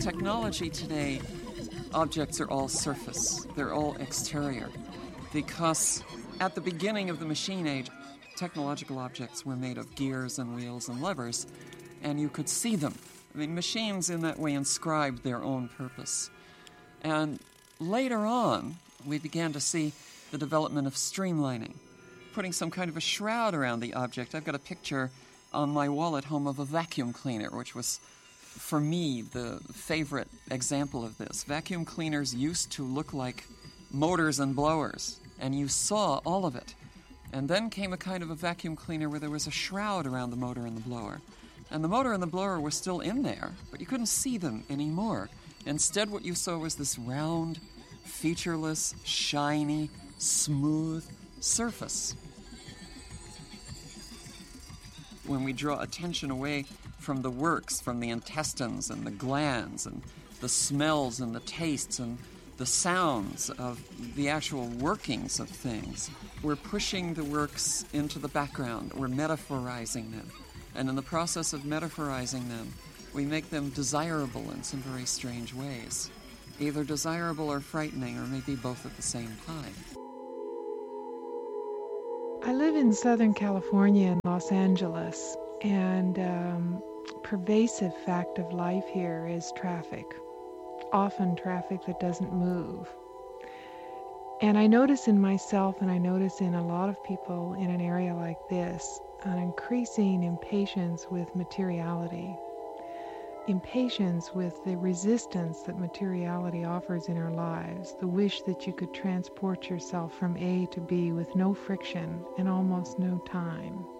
technology today, objects are all surface. They're all exterior. Because at the beginning of the machine age, technological objects were made of gears and wheels and levers, and you could see them. I mean, machines in that way inscribed their own purpose. And later on, we began to see the development of streamlining, putting some kind of a shroud around the object. I've got a picture on my wall at home of a vacuum cleaner, which was, for me, the favorite example of this. Vacuum cleaners used to look like motors and blowers, and you saw all of it. And then came a kind of a vacuum cleaner where there was a shroud around the motor and the blower. And the motor and the blower were still in there, but you couldn't see them anymore. Instead, what you saw was this round, featureless, shiny, smooth surface. When we draw attention away from the works, from the intestines and the glands and the smells and the tastes and the sounds of the actual workings of things, we're pushing the works into the background. We're metaphorizing them. And in the process of metaphorizing them, we make them desirable in some very strange ways. Either desirable or frightening, or maybe both at the same time. I live in Southern California in Los Angeles, and pervasive fact of life here is traffic. Often traffic that doesn't move. And I notice in myself, and I notice in a lot of people in an area like this, an increasing impatience with materiality. Impatience with the resistance that materiality offers in our lives, the wish that you could transport yourself from A to B with no friction and almost no time.